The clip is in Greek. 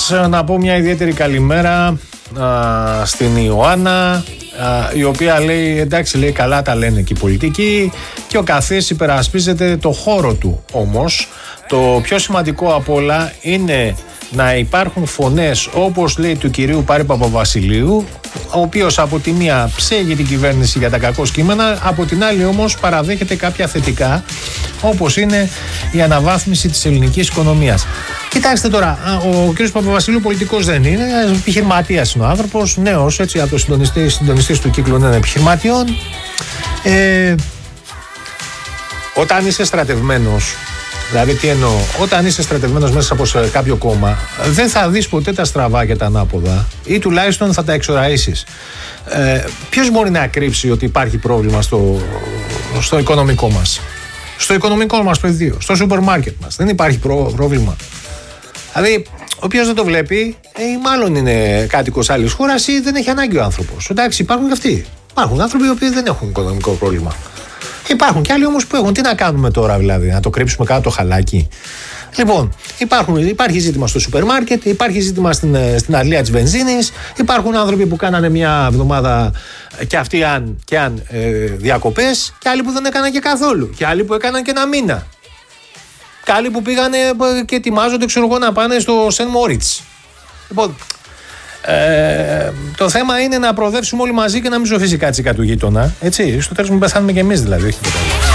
Καταρχάς να πω μια ιδιαίτερη καλημέρα στην Ιωάννα, η οποία λέει εντάξει, λέει καλά τα λένε και οι πολιτικοί και ο καθής υπερασπίζεται το χώρο του. Όμως το πιο σημαντικό απ' όλα είναι να υπάρχουν φωνές όπως λέει του κυρίου Πάρη Παπαβασιλείου, ο οποίος από τη μία ψέγει την κυβέρνηση για τα κακό κείμενα, από την άλλη όμως παραδέχεται κάποια θετικά, όπως είναι η αναβάθμιση της ελληνικής οικονομίας. Κοιτάξτε τώρα, ο κ. Παπαβασιλείου πολιτικός δεν είναι, επιχειρηματίας είναι ο άνθρωπος, νέος, έτσι, από το συντονιστής του κύκλου νέων επιχειρηματιών. Όταν είσαι στρατευμένος, δηλαδή τι εννοώ, όταν είσαι στρατευμένος μέσα από κάποιο κόμμα, δεν θα δεις ποτέ τα στραβά και τα ανάποδα, ή τουλάχιστον θα τα εξοραΐσεις. Ποιος μπορεί να κρύψει ότι υπάρχει πρόβλημα στο οικονομικό μας, στο οικονομικό μας πεδίο, στο σούπερ μάρκετ μας? Δεν υπάρχει πρόβλημα. Δηλαδή, όποιος δεν το βλέπει, μάλλον είναι κάτοικος άλλης χώρας ή δεν έχει ανάγκη ο άνθρωπος. Εντάξει, υπάρχουν και αυτοί. Υπάρχουν άνθρωποι οι οποίοι δεν έχουν οικονομικό πρόβλημα. Υπάρχουν και άλλοι όμως που έχουν. Τι να κάνουμε τώρα, δηλαδή, να το κρύψουμε κάτω το χαλάκι? Λοιπόν, υπάρχει ζήτημα στο σούπερ μάρκετ, υπάρχει ζήτημα στην αλεία της βενζίνης, υπάρχουν άνθρωποι που κάνανε μια εβδομάδα και αυτοί αν διακοπές, και άλλοι που δεν έκαναν και καθόλου, και άλλοι που έκαναν και ένα μήνα. Και άλλοι που πήγανε και ετοιμάζονται, ξέρω εγώ, να πάνε στο Σεν Μόριτς. Λοιπόν, το θέμα είναι να προοδεύσουμε όλοι μαζί και να μην ζωφίσει κάτσικα του γείτονα. Έτσι, στο τέλος μην πεθάνουμε και εμείς, δηλαδή, όχι τίποτα άλλο.